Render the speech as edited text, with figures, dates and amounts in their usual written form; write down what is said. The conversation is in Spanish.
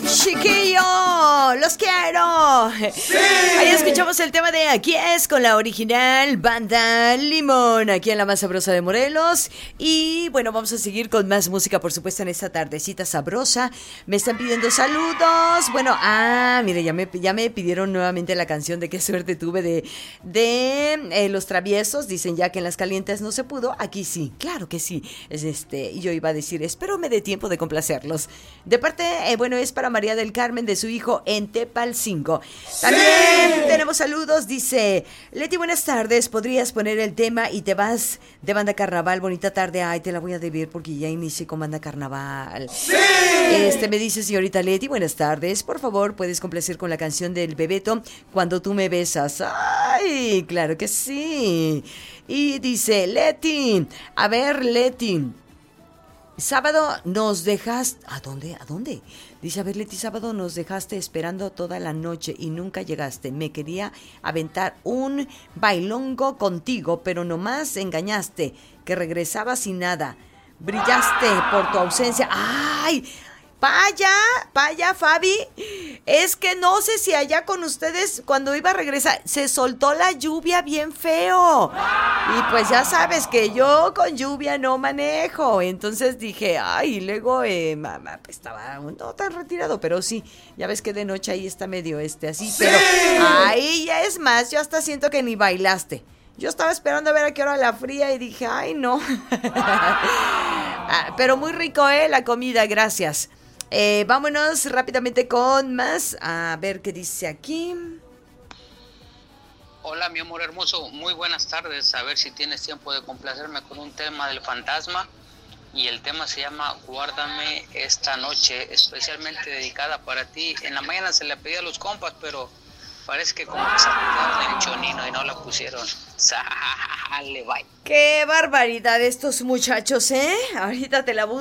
Chiquillo, los quiero. Sí. Ahí escuchamos el tema de Aquí es con la original Banda Limón, aquí en la más sabrosa de Morelos. Y bueno, vamos a seguir con más música, por supuesto, en esta tardecita sabrosa. Me están pidiendo saludos. Bueno, mire, ya me pidieron nuevamente la canción de Qué suerte tuve de Los Traviesos. Dicen ya que en Las Calientes no se pudo. Aquí sí, claro que sí. Y yo iba a decir, espero me dé tiempo de complacerlos. De parte, bueno, es para María del Carmen, de su hijo en Tepalcingo. También tenemos saludos, dice Leti, buenas tardes, ¿podrías poner el tema Y te vas de Banda Carnaval? Bonita tarde, ay, te la voy a deber porque ya inicié con Banda Carnaval. ¡Sí! Me dice señorita Leti, buenas tardes, por favor, ¿puedes complacer con la canción del Bebeto, Cuando tú me besas? Ay, claro que sí. Y dice Leti, a ver Leti, sábado nos dejaste... ¿A dónde? Dice, a ver, Leti, sábado nos dejaste esperando toda la noche y nunca llegaste. Me quería aventar un bailongo contigo, pero nomás engañaste, que regresabas sin nada. Brillaste por tu ausencia. ¡Ay! Vaya, Fabi. Es que no sé si allá con ustedes, cuando iba a regresar, se soltó la lluvia bien feo. Y pues ya sabes que yo con lluvia no manejo. Entonces dije, ay, luego mamá, pues estaba no tan retirado, pero sí, ya ves que de noche ahí está medio así. ¡Sí! Pero ahí ya es más, yo hasta siento que ni bailaste. Yo estaba esperando a ver a qué hora la fría y dije, ay, no. Pero muy rico, la comida, gracias. Vámonos rápidamente con más. A ver qué dice aquí. Hola, mi amor hermoso, muy buenas tardes. A ver si tienes tiempo de complacerme con un tema del fantasma. Y el tema se llama Guárdame esta noche, especialmente dedicada para ti. En la mañana se la pedí a los compas, pero parece que como que se acordaron del chonino y no la pusieron. Sale, bye. Qué barbaridad estos muchachos, Ahorita te la busco.